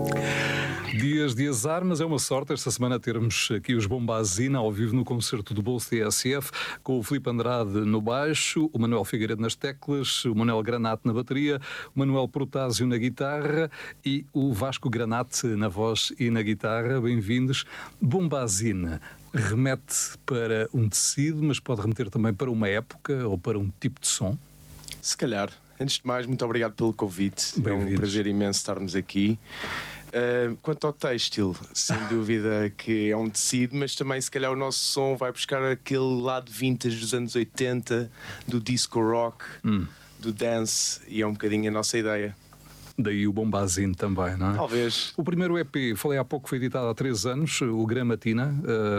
Dias de azar, mas é uma sorte esta semana termos aqui os Bombazina ao vivo no concerto do Bolso TSF, com o Filipe Andrade no baixo, o Manuel Figueiredo nas teclas, o Manuel Granate na bateria, o Manuel Protásio na guitarra e o Vasco Granate na voz e na guitarra. Bem-vindos. Bombazina remete para um tecido, mas pode remeter também para uma época ou para um tipo de som? Se calhar. Antes de mais, muito obrigado pelo convite. É um prazer imenso estarmos aqui. Quanto ao têxtil, sem dúvida que é um tecido, mas também se calhar o nosso som vai buscar aquele lado vintage dos anos 80, do disco rock, do dance, e é um bocadinho a nossa ideia. Daí o Bombazine também, não é? Talvez. O primeiro EP, falei há pouco, foi editado há 3 anos, o Gramatina.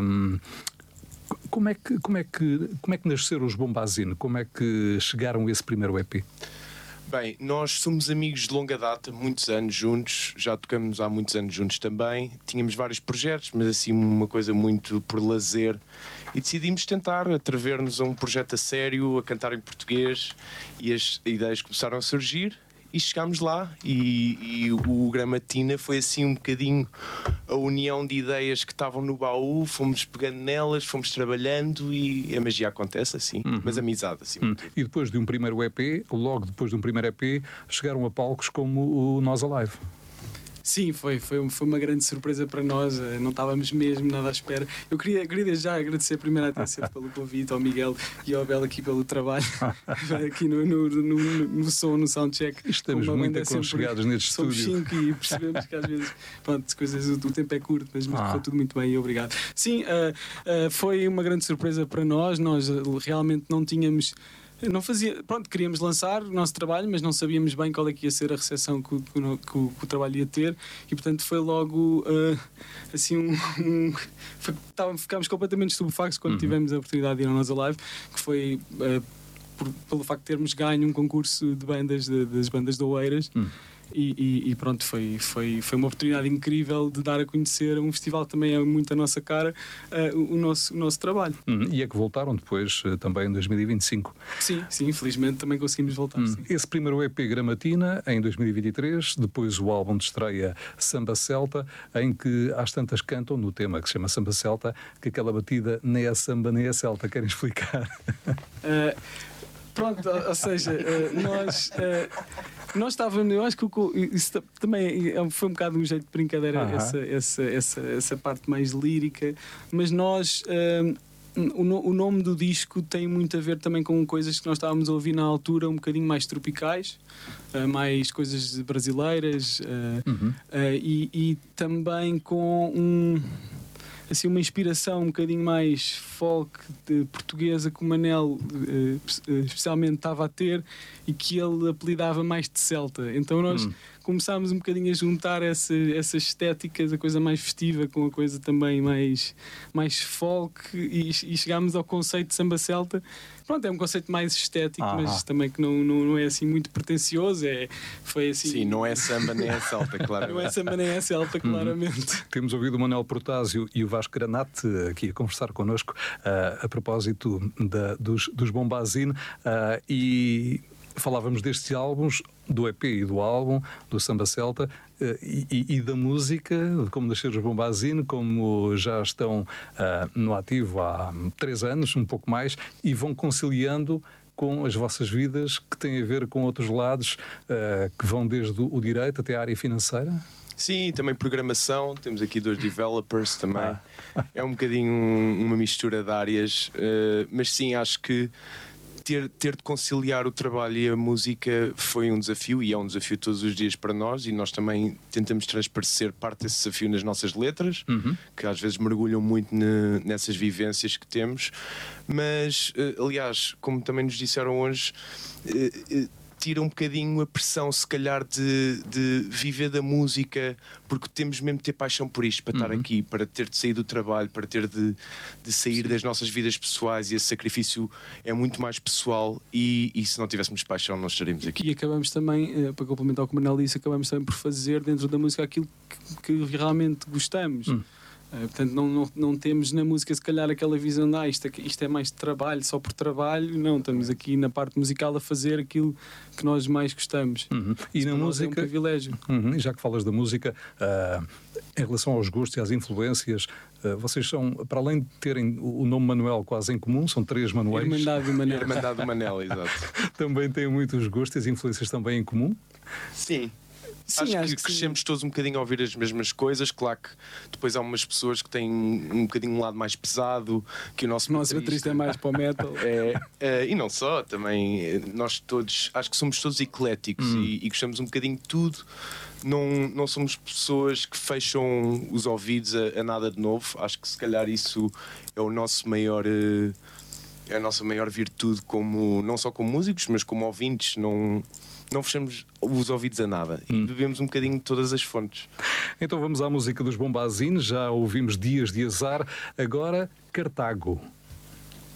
Como é que nasceram os Bombazine? Como é que chegaram a esse primeiro EP? Bem, nós somos amigos de longa data, muitos anos juntos, já tocamos há muitos anos juntos também, tínhamos vários projetos, mas assim uma coisa muito por lazer, e decidimos tentar atrever-nos a um projeto a sério, a cantar em português, e as ideias começaram a surgir. E chegámos lá e o Gramatina foi assim um bocadinho a união de ideias que estavam no baú, fomos pegando nelas, fomos trabalhando e a magia acontece assim, mas amizade assim. E depois de um primeiro EP, logo depois de um primeiro EP, chegaram a palcos como o Nós Alive. Sim, foi uma grande surpresa para nós, não estávamos mesmo nada à espera. Eu queria desde já agradecer primeiro a TSF pelo convite, ao Miguel e ao Abel aqui pelo trabalho, aqui no som, no soundcheck. Estamos muito aconchegados neste estúdio. Somos 5 e percebemos que às vezes, pronto, coisas, o tempo é curto, mas correu tudo muito bem e obrigado. Sim, foi uma grande surpresa para nós realmente não tínhamos... Não fazia, pronto, queríamos lançar o nosso trabalho, mas não sabíamos bem qual é que ia ser a recepção que o trabalho ia ter, e portanto foi logo assim ficámos completamente estupefactos quando tivemos a oportunidade de ir ao Nós Alive, que foi pelo facto de termos ganho um concurso de bandas das bandas de Oeiras. E pronto, foi uma oportunidade incrível de dar a conhecer um festival que também é muito a nossa cara, o nosso trabalho. E é que voltaram depois também em 2025. Sim, felizmente também conseguimos voltar. Sim. Esse primeiro EP Gramatina em 2023, depois o álbum de estreia Samba Celta, em que às tantas cantam no tema que se chama Samba Celta que aquela batida nem é samba nem é celta. Querem explicar? Pronto, ou seja, nós estávamos, eu acho que isso também foi um bocado um jeito de brincadeira, essa parte mais lírica, mas nós, o nome do disco tem muito a ver também com coisas que nós estávamos a ouvir na altura, um bocadinho mais tropicais, mais coisas brasileiras, e também com assim, uma inspiração um bocadinho mais folk portuguesa que o Manel especialmente estava a ter e que ele apelidava mais de celta. Então nós começámos um bocadinho a juntar essas estéticas, a coisa mais festiva com a coisa também mais folk, e chegámos ao conceito de samba celta. Pronto, é um conceito mais estético, mas também que não é assim muito pretencioso. Foi assim... Sim, não é samba nem é celta, claramente. Não é samba nem é celta, claramente. Temos ouvido o Manuel Protásio e o Vasco Granate aqui a conversar connosco a propósito dos Bombazine, e falávamos destes álbuns, do EP e do álbum, do Samba Celta, e da música, de como nasceram os Bombazine, como já estão no ativo há 3 anos, um pouco mais, e vão conciliando com as vossas vidas que têm a ver com outros lados, que vão desde o direito até a área financeira? Sim, também programação, temos aqui 2 developers também. É um bocadinho uma mistura de áreas, mas sim, acho que ter de conciliar o trabalho e a música foi um desafio, e é um desafio todos os dias para nós, e nós também tentamos transparecer parte desse desafio nas nossas letras, que às vezes mergulham muito nessas vivências que temos, mas aliás, como também nos disseram hoje, tira um bocadinho a pressão, se calhar, de viver da música, porque temos mesmo de ter paixão por isto, para estar aqui, para ter de sair do trabalho, para ter de sair das nossas vidas pessoais, e esse sacrifício é muito mais pessoal, e se não tivéssemos paixão não estaríamos aqui. E acabamos também, para complementar o que o Manel disse, acabamos também por fazer dentro da música aquilo que realmente gostamos. Portanto, não temos na música, se calhar, aquela visão de isto é mais de trabalho, só por trabalho. Não, estamos aqui na parte musical a fazer aquilo que nós mais gostamos. E na música, é um privilégio. E já que falas da música, em relação aos gostos e às influências, vocês são, para além de terem o nome Manuel quase em comum, são 3 Manuéis. Irmandade do Manel. Irmandade do Manel, exato. Também têm muitos gostos e influências também em comum? Sim. Sim, acho que crescemos todos um bocadinho a ouvir as mesmas coisas. Claro que depois há umas pessoas que têm um bocadinho um lado mais pesado, que o nosso baterista é mais para o metal. E não só, também nós todos, acho que somos todos ecléticos e gostamos um bocadinho de tudo. Não somos pessoas que fecham os ouvidos a nada de novo. Acho que se calhar isso é o nosso maior. É a nossa maior virtude, não só como músicos, mas como ouvintes. Não fechamos os ouvidos a nada e bebemos um bocadinho de todas as fontes. Então vamos à música dos Bombazine. Já ouvimos Dias de Azar, agora Cartago.